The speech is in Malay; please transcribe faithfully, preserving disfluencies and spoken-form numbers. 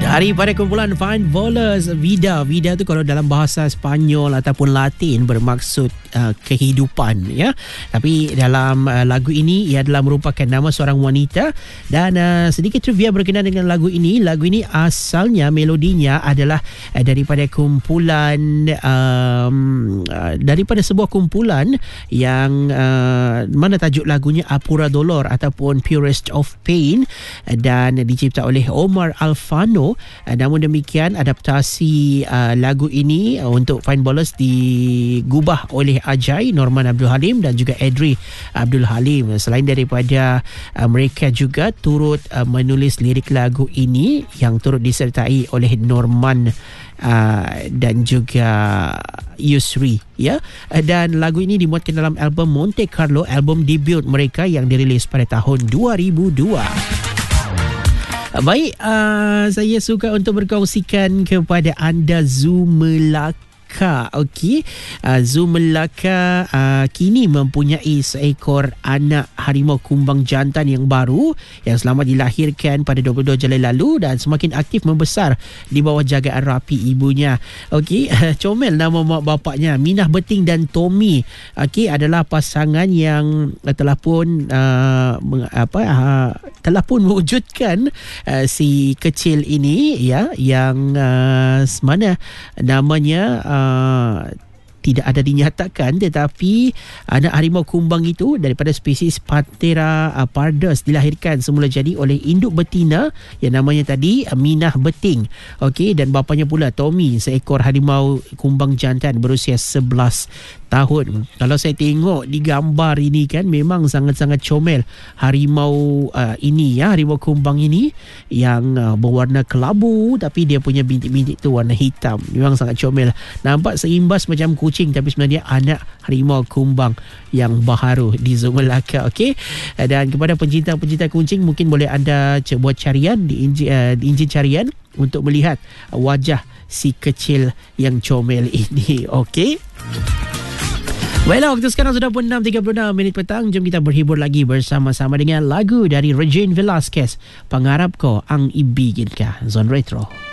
Hari pada kumpulan Fine Bowlers, Vida. Vida tu kalau dalam bahasa Sepanyol ataupun Latin bermaksud uh, kehidupan, ya. Tapi dalam uh, lagu ini ia adalah merupakan nama seorang wanita. Dan uh, sedikit trivia berkenaan dengan lagu ini. Lagu ini asalnya melodinya adalah uh, daripada kumpulan um, uh, daripada sebuah kumpulan yang uh, mana tajuk lagunya Apura Dolor ataupun Purest of Pain, dan dicipta oleh Omar Alfano. Uh, namun demikian adaptasi uh, lagu ini uh, untuk Fine Bowlers digubah oleh Ajay, Norman Abdul Halim dan juga Edri Abdul Halim. Selain daripada uh, mereka juga turut uh, menulis lirik lagu ini yang turut disertai oleh Norman Uh, dan juga Yusri, ya. Uh, dan lagu ini dimuatkan dalam album Monte Carlo, album debut mereka yang dirilis pada tahun dua ribu dua. Baik, uh, saya suka untuk berkongsikan kepada anda Zoo Melaka. Okey, uh, Zoo Melaka uh, kini mempunyai seekor anak harimau kumbang jantan yang baru yang selamat dilahirkan pada dua puluh dua Julai lalu dan semakin aktif membesar di bawah jagaan rapi ibunya. Okey, uh, comel nama mak bapaknya, Minah Beting dan Tommy. Okey, adalah pasangan yang uh, telah pun uh, apa uh, telah pun mewujudkan uh, si kecil ini, ya, yang uh, mana namanya uh, Uh, tidak ada dinyatakan, tetapi anak harimau kumbang itu daripada spesies Panthera pardus dilahirkan semula jadi oleh induk betina yang namanya tadi Minah Beting. Okey, dan bapanya pula Tommy, seekor harimau kumbang jantan berusia sebelas tahun. Kalau saya tengok di gambar ini kan memang sangat-sangat comel harimau uh, ini, ya, harimau kumbang ini yang uh, berwarna kelabu tapi dia punya bintik-bintik tu warna hitam. Memang sangat comel. Nampak seimbas macam kucing tapi sebenarnya anak harimau kumbang yang baharu di Zoo Melaka. Okey, dan kepada pencinta-pencinta kucing mungkin boleh anda buat carian di enjin, uh, di enjin carian untuk melihat wajah si kecil yang comel ini. Okey. Baiklah, waktu sekarang sudah pun enam tiga puluh enam minit petang. Jom kita berhibur lagi bersama-sama dengan lagu dari Regine Velasquez, Pangarap Ko Ang Ibigin Ka, Zone Retro.